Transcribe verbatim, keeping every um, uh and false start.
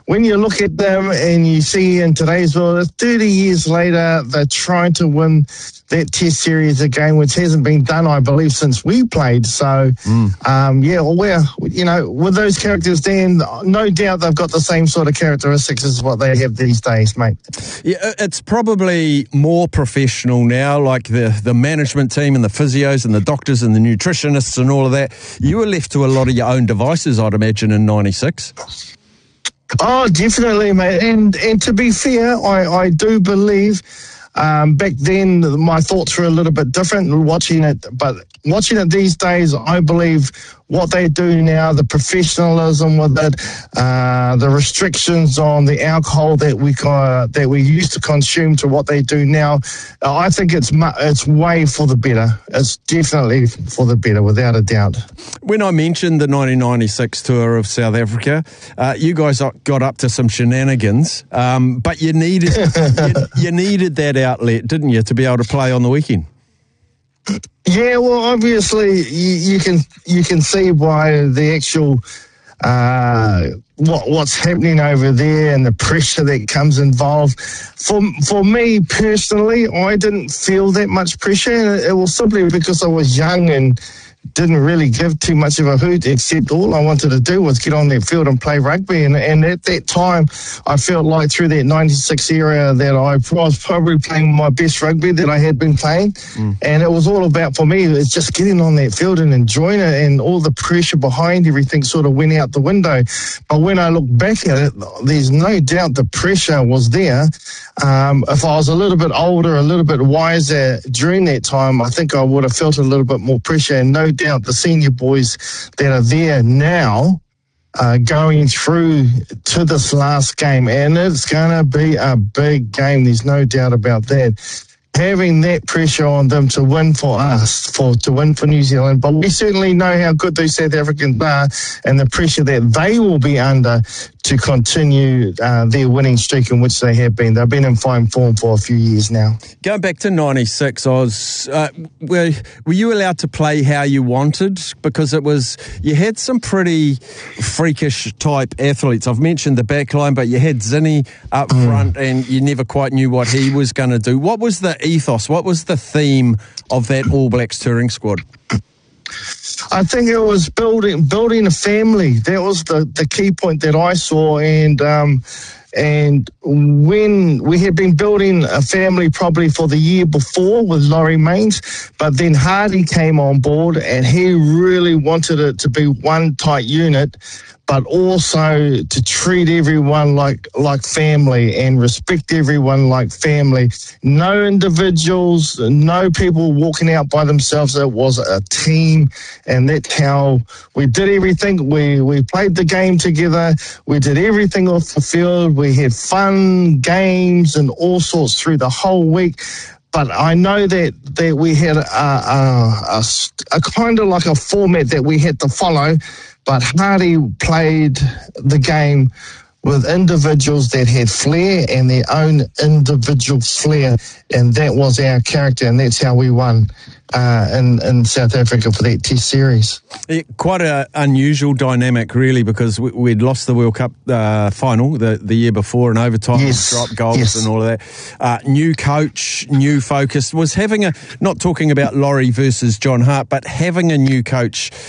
when you look at them and you see in today's world, thirty years later, they're trying to win that Test series again, which hasn't been done, I believe, since we played. So, mm. um, yeah, well, we're, you know, with those characters, Dan, no doubt they've got the same sort of characteristics as what they have these days, mate. Yeah, it's probably more professional now, like the, the management team and the physios and the doctors and the nutritionists and all of that. You were left to a lot of your own devices, I'd imagine, in ninety-six. Oh, definitely, mate. And and to be fair, I, I do believe um, back then my thoughts were a little bit different watching it, but watching it these days, I believe what they do now, the professionalism with it, uh, the restrictions on the alcohol that we uh, that we used to consume to what they do now, uh, I think it's mu- it's way for the better. It's definitely for the better, without a doubt. When I mentioned the nineteen ninety-six tour of South Africa, uh, you guys got up to some shenanigans, um, but you needed you, you needed that outlet, didn't you, to be able to play on the weekend? Yeah, well, obviously you, you can you can see by the actual uh, what what's happening over there and the pressure that comes involved. For for me personally, I didn't feel that much pressure, and it was simply because I was young and didn't really give too much of a hoot, except all I wanted to do was get on that field and play rugby. And, and at that time, I felt like through that ninety-six era that I was probably playing my best rugby that I had been playing. Mm. And it was all about, for me, it's just getting on that field and enjoying it, and all the pressure behind everything sort of went out the window. But when I look back at it, there's no doubt the pressure was there. Um, if I was a little bit older, a little bit wiser during that time, I think I would have felt a little bit more pressure. And no doubt the senior boys that are there now uh, going through to this last game, and it's going to be a big game. There's no doubt about that. Having that pressure on them to win for us, for to win for New Zealand, but we certainly know how good those South Africans are and the pressure that they will be under to continue uh, their winning streak in which they have been. They've been in fine form for a few years now. Going back to ninety-six, Oz, uh, were, were you allowed to play how you wanted? Because it was, you had some pretty freakish type athletes. I've mentioned the back line, but you had Zinni up mm. front and you never quite knew what he was going to do. What was the ethos? What was the theme of that All Blacks touring squad? I think it was building building a family. That was the, the key point that I saw. And um, and when we had been building a family probably for the year before with Laurie Mains, but then Hardy came on board and he really wanted it to be one tight unit, but also to treat everyone like like family and respect everyone like family. No individuals, no people walking out by themselves. It was a team, and that's how we did everything. We we played the game together. We did everything off the field. We had fun games and all sorts through the whole week. But I know that, that we had a, a, a, a kind of like a format that we had to follow. But Hardy played the game with individuals that had flair and their own individual flair, and that was our character, and that's how we won uh, in, in South Africa for that Test series. Yeah, quite an unusual dynamic, really, because we, we'd lost the World Cup uh, final the, the year before in overtime, yes. dropped goals yes. and all of that. Uh, new coach, new focus. Was having a, not talking about Laurie versus John Hart, but having a new coach